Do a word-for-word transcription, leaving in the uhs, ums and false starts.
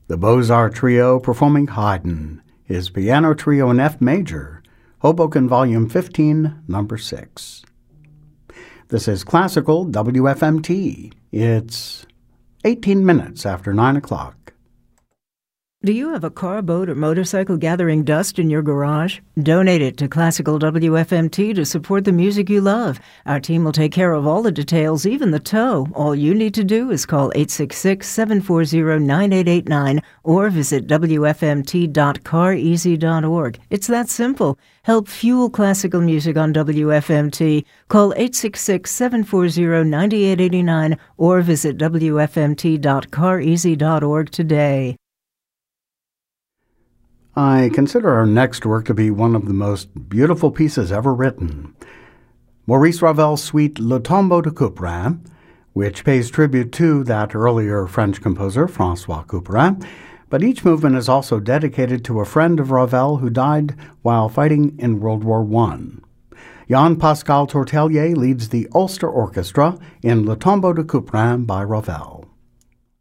The Beaux-Arts Trio performing Haydn, his piano trio in F major, Hoboken Volume fifteen, Number six. This is Classical W F M T. It's eighteen minutes after nine o'clock. Do you have a car, boat, or motorcycle gathering dust in your garage? Donate it to Classical W F M T to support the music you love. Our team will take care of all the details, even the tow. All you need to do is call eight six six, seven four zero, nine eight eight nine or visit w f m t dot car easy dot org. It's that simple. Help fuel classical music on W F M T. Call eight six six, seven four zero, nine eight eight nine or visit w f m t dot car easy dot org today. I consider our next work to be one of the most beautiful pieces ever written. Maurice Ravel's suite Le Tombeau de Couperin, which pays tribute to that earlier French composer, François Couperin, but each movement is also dedicated to a friend of Ravel who died while fighting in World War One. Jean-Pascal Tortelier leads the Ulster Orchestra in Le Tombeau de Couperin by Ravel.